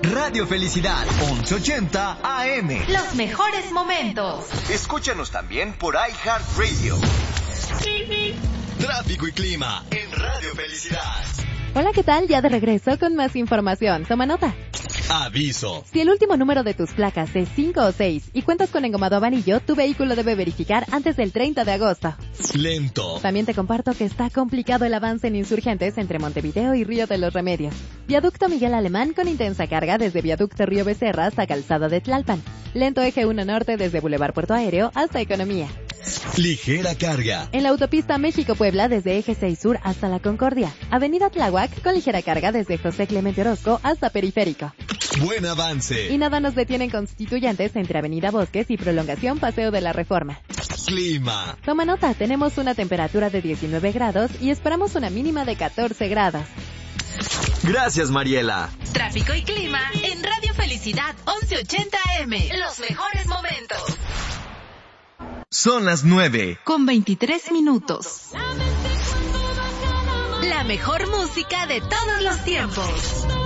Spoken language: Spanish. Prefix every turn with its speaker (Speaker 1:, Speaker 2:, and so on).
Speaker 1: Radio Felicidad, 1180 AM.
Speaker 2: Los mejores momentos.
Speaker 1: Escúchanos también por iHeartRadio. Tráfico y clima en Radio Felicidad.
Speaker 3: Hola, ¿qué tal? Ya de regreso con más información. Toma nota.
Speaker 1: Aviso.
Speaker 3: Si el último número de tus placas es 5 o 6 y cuentas con engomado amarillo, tu vehículo debe verificar antes del 30 de agosto.
Speaker 1: Lento.
Speaker 3: También te comparto que está complicado el avance en Insurgentes entre Montevideo y Río de los Remedios. Viaducto Miguel Alemán con intensa carga desde Viaducto Río Becerra hasta Calzada de Tlalpan. Lento eje 1 Norte desde Boulevard Puerto Aéreo hasta Economía.
Speaker 1: Ligera carga.
Speaker 3: En la autopista México-Puebla desde Eje 6 Sur hasta La Concordia. Avenida Tláhuac con ligera carga desde José Clemente Orozco hasta Periférico.
Speaker 1: Buen avance.
Speaker 3: Y nada nos detienen Constituyentes entre Avenida Bosques y Prolongación Paseo de la Reforma.
Speaker 1: Clima.
Speaker 3: Toma nota, tenemos una temperatura de 19 grados y esperamos una mínima de 14 grados.
Speaker 1: Gracias, Mariela.
Speaker 2: Tráfico y clima en Radio Felicidad 1180 AM. Los mejores momentos.
Speaker 1: Son las 9.
Speaker 2: Con 23 minutos. La mejor música de todos los tiempos.